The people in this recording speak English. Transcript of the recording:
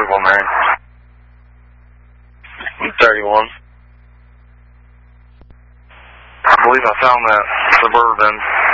vehicle name? 31. I believe I found that Suburban